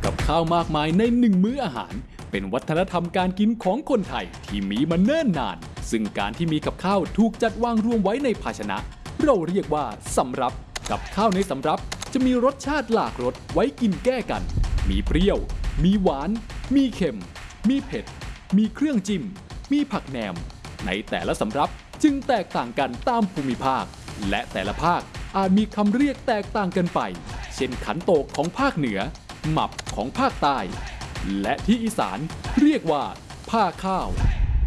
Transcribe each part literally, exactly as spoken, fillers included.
กับข้าวมากมายในหนึ่งมื้ออาหารเป็นวัฒนธรรมการกินของคนไทยที่มีมาเนิ่นนานซึ่งการที่มีกับข้าวถูกจัดวางรวมไว้ในภาชนะเราเรียกว่าสำรับกับข้าวในสำรับจะมีรสชาติหลากรสไว้กินแก้กันมีเปรี้ยวมีหวานมีเค็มมีเผ็ดมีเครื่องจิ้มมีผักแหนมในแต่ละสำรับจึงแตกต่างกันตามภูมิภาคและแต่ละภาคอาจมีคำเรียกแตกต่างกันไปเช่นขันโตกของภาคเหนือหมับของภาคใต้และที่อีสานเรียกว่าผ้าข้าว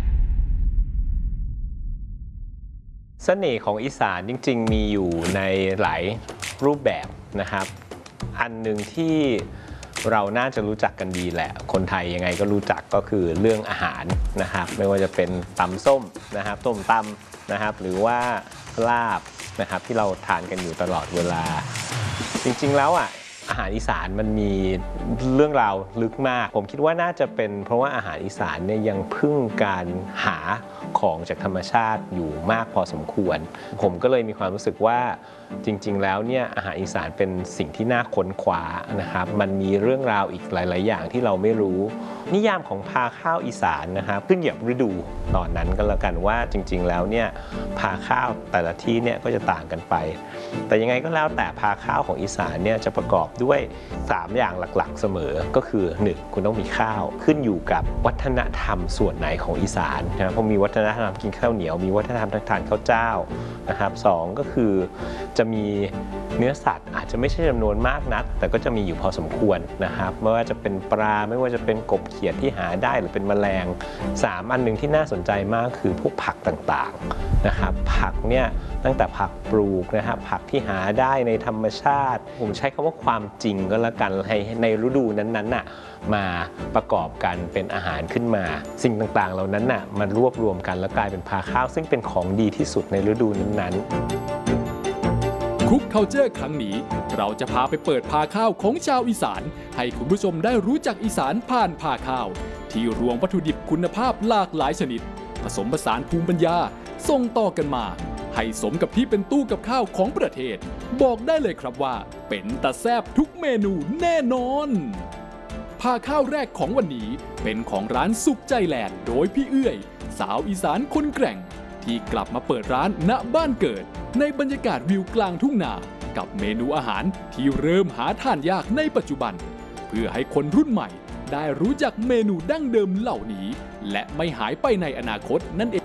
เสน่ห์ของอีสานจริงๆมีอยู่ในหลายรูปแบบนะครับอันหนึ่งที่เราน่าจะรู้จักกันดีแหละคนไทยยังไงก็รู้จักก็คือเรื่องอาหารนะครับไม่ว่าจะเป็นตำส้มนะครับต้มตำนะครับหรือว่าลาบนะครับที่เราทานกันอยู่ตลอดเวลาจริงๆแล้วอ่ะอาหารอีสานมันมีเรื่องราวลึกมากผมคิดว่าน่าจะเป็นเพราะว่าอาหารอีสานเนี่ยยังพึ่งการหาของจากธรรมชาติอยู่มากพอสมควรผมก็เลยมีความรู้สึกว่าจริงๆแล้วเนี่ยอาหารอีสานเป็นสิ่งที่น่าค้นคว้านะครับมันมีเรื่องราวอีกหลายๆอย่างที่เราไม่รู้นิยามของพาข้าวอีสานนะครับขึ้นอยู่กับฤดูตอนนั้นก็แล้วกันว่าจริงๆแล้วเนี่ยพาข้าวแต่ละที่เนี่ยก็จะต่างกันไปแต่ยังไงก็แล้วแต่พาข้าวของอีสานเนี่ยจะประกอบด้วยสามอย่างหลักๆเสมอก็คือหนึ่งคุณต้องมีข้าวขึ้นอยู่กับวัฒนธรรมส่วนไหนของอีสานนะเพราะมีวัฒนธรรมกินข้าวเหนียวมีวัฒนธรรมทานข้าวเจ้านะครับสองก็คือจะมีเนื้อสัตว์อาจจะไม่ใช่จำนวนมากนักแต่ก็จะมีอยู่พอสมควรนะครับไม่ว่าจะเป็นปลาไม่ว่าจะเป็นกบเขียดที่หาได้หรือเป็นแมลงสามอันหนึ่งที่น่าสนใจมากคือพวกผักต่างๆนะครับผักเนี่ยตั้งแต่ผักปลูกนะครับผักที่หาได้ในธรรมชาติผมใช้คำว่าความจริงก็แล้วกันในในฤดูนั้นๆน่ะมาประกอบกันเป็นอาหารขึ้นมาสิ่งต่างๆเหล่านั้นน่ะมันรวบรวมกันแล้วกลายเป็นพาข้าวซึ่งเป็นของดีที่สุดในฤดูนั้นๆคุก Culture ครั้งนี้เราจะพาไปเปิดพาข้าวของชาวอีสานให้คุณผู้ชมได้รู้จักอีสานผ่านพาข้าวที่รวมวัตถุดิบคุณภาพหลากหลายชนิดผสมผสานภูมิปัญญาส่งต่อกันมาให้สมกับที่เป็นตู้กับข้าวของประเทศบอกได้เลยครับว่าเป็นตาแซ่บทุกเมนูแน่นอนพาข้าวแรกของวันนี้เป็นของร้านสุขใจแลนด์โดยพี่เอื้อยสาวอีสานคนแกร่งที่กลับมาเปิดร้านณบ้านเกิดในบรรยากาศวิวกลางทุ่งนากับเมนูอาหารที่เริ่มหาทานยากในปัจจุบันเพื่อให้คนรุ่นใหม่ได้รู้จักเมนูดั้งเดิมเหล่านี้และไม่หายไปในอนาคตนั่นเอ